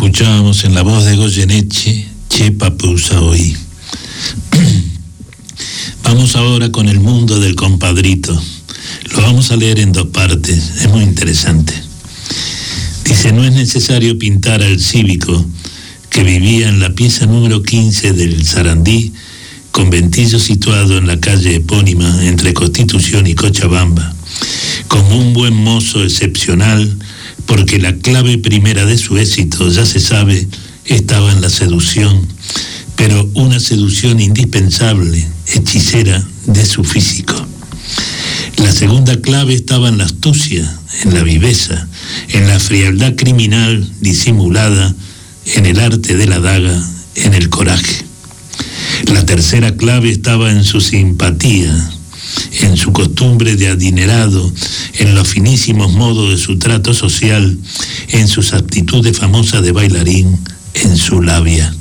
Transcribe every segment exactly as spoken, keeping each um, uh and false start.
Escuchábamos en la voz de Goyeneche, Che Papusa Oí. Vamos ahora con El mundo del compadrito. Lo vamos a leer en dos partes, es muy interesante. Dice: no es necesario pintar al cívico que vivía en la pieza número quince del Sarandí, conventillo situado en la calle epónima entre Constitución y Cochabamba, como un buen mozo excepcional, porque la clave primera de su éxito, ya se sabe, estaba en la seducción, pero una seducción indispensable, hechicera, de su físico. La segunda clave estaba en la astucia, en la viveza, en la frialdad criminal disimulada, en el arte de la daga, en el coraje. La tercera clave estaba en su simpatía, en su costumbre de adinerado, en los finísimos modos de su trato social, en sus aptitudes famosas de bailarín, en su labia.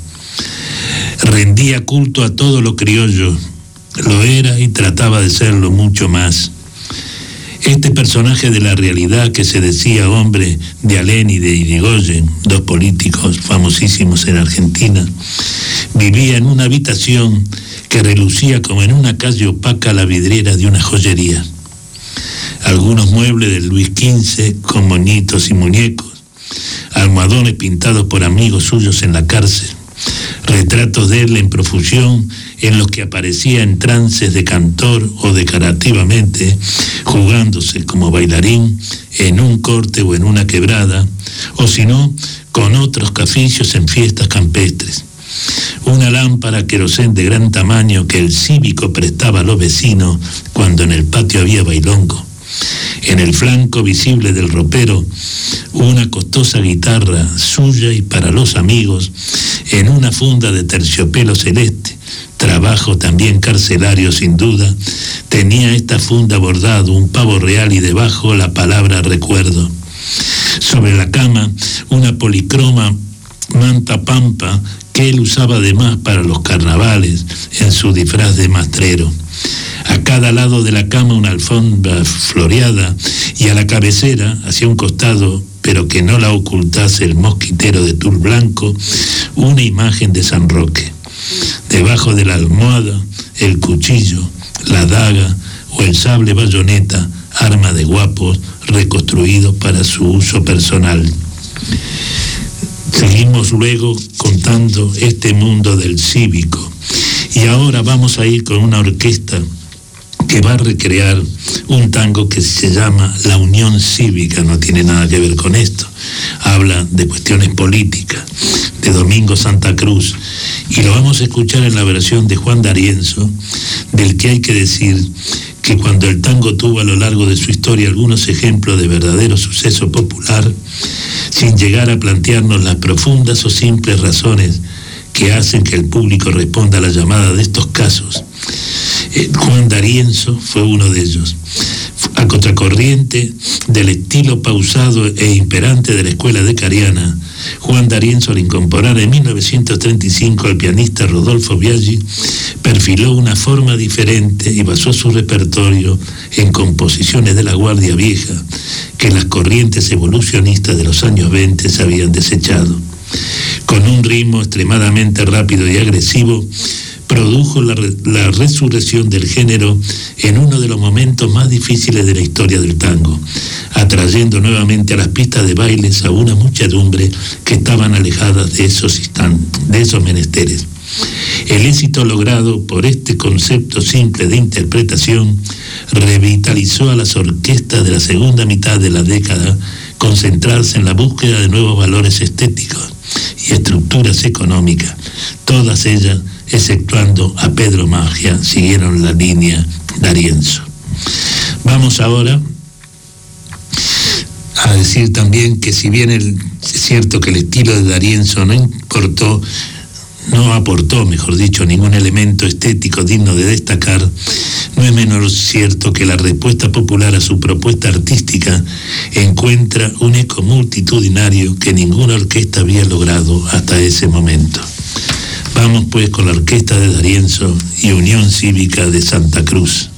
Rendía culto a todo lo criollo, lo era y trataba de serlo mucho más. Este personaje de la realidad, que se decía hombre de Alén y de Irigoyen, dos políticos famosísimos en Argentina, vivía en una habitación que relucía como en una calle opaca la vidriera de una joyería. Algunos muebles del Luis quince con moñitos y muñecos, almohadones pintados por amigos suyos en la cárcel, retratos de él en profusión en los que aparecía en trances de cantor o decorativamente, jugándose como bailarín en un corte o en una quebrada, o si no, con otros caficios en fiestas campestres. Una lámpara querosén de gran tamaño que el cívico prestaba a los vecinos cuando en el patio había bailongo. En el flanco visible del ropero, una costosa guitarra suya y para los amigos, en una funda de terciopelo celeste, trabajo también carcelario sin duda, tenía esta funda bordado un pavo real y debajo la palabra recuerdo. Sobre la cama, una policroma manta pampa que él usaba además para los carnavales en su disfraz de mastrero. A cada lado de la cama una alfombra floreada y a la cabecera, hacia un costado, pero que no la ocultase el mosquitero de tul blanco, una imagen de San Roque. Debajo de la almohada, el cuchillo, la daga o el sable bayoneta, arma de guapos, reconstruido para su uso personal. Seguimos luego contando este mundo del cívico. Y ahora vamos a ir con una orquesta que va a recrear un tango que se llama La Unión Cívica, no tiene nada que ver con esto. Habla de cuestiones políticas, de Domingo Santa Cruz, y lo vamos a escuchar en la versión de Juan D'Arienzo, del que hay que decir que cuando el tango tuvo a lo largo de su historia algunos ejemplos de verdadero suceso popular, sin llegar a plantearnos las profundas o simples razones que hacen que el público responda a la llamada de estos casos, eh, Juan D'Arienzo fue uno de ellos. A contracorriente del estilo pausado e imperante de la escuela de Cariana, Juan D'Arienzo, al incorporar en mil novecientos treinta y cinco al pianista Rodolfo Biaggi, perfiló una forma diferente y basó su repertorio en composiciones de la Guardia Vieja que las corrientes evolucionistas de los años veinte se habían desechado. Con un ritmo extremadamente rápido y agresivo, produjo la, la resurrección del género en uno de los momentos más difíciles de la historia del tango, atrayendo nuevamente a las pistas de bailes a una muchedumbre que estaban alejadas de esos instantes, de esos menesteres. El éxito logrado por este concepto simple de interpretación revitalizó a las orquestas de la segunda mitad de la década concentrarse en la búsqueda de nuevos valores estéticos y estructuras económicas. Todas ellas, exceptuando a Pedro Magia, siguieron la línea D'Arienzo. Vamos ahora a decir también que si bien el, es cierto que el estilo de D'Arienzo no importó, no aportó, mejor dicho, ningún elemento estético digno de destacar, no es menos cierto que la respuesta popular a su propuesta artística encuentra un eco multitudinario que ninguna orquesta había logrado hasta ese momento. Vamos pues con la orquesta de D'Arienzo y Unión Cívica de Santa Cruz.